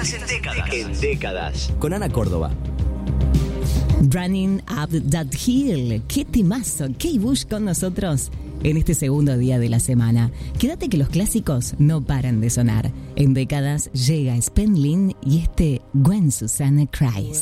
Estás en Décadas. En Décadas. Con Ana Córdoba. Running Up That Hill. Qué temazo. Kate Bush con nosotros en este segundo día de la semana. Quédate que los clásicos no paran de sonar. En Décadas llega Spenlin y Gwen Susanna Cries.